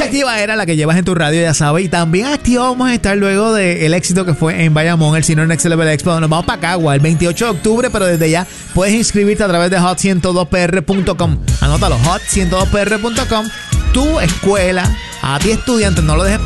activa era la que llevas en tu radio, ya sabes. Y también activa vamos a estar luego del éxito que fue en Bayamón, el Senior Next Level Expo. Nos vamos para Cagua el 28 de octubre, pero desde ya puedes inscribirte a través de hot102pr.com. Anótalo, hot102pr.com. Tu escuela, a ti estudiante, no lo dejes